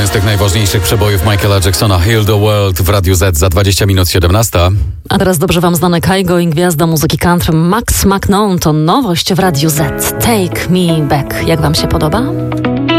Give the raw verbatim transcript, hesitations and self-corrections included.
z tych najważniejszych przebojów Michaela Jacksona, Heal the World w Radiu Z za dwadzieścia minut siedemnasta. A teraz dobrze wam znany Kygo i gwiazda muzyki country Max McNaughton to nowość w Radiu Z. Take Me Back. Jak wam się podoba?